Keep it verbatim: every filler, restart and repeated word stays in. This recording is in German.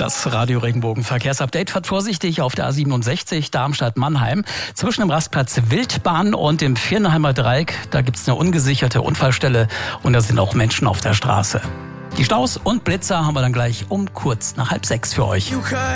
Das Radio Regenbogen Verkehrsupdate fährt vorsichtig auf der A siebenundsechzig Darmstadt-Mannheim. Zwischen dem Rastplatz Wildbahn und dem Viernheimer Dreieck, da gibt's eine ungesicherte Unfallstelle und da sind auch Menschen auf der Straße. Die Staus und Blitzer haben wir dann gleich um kurz nach halb sechs für euch.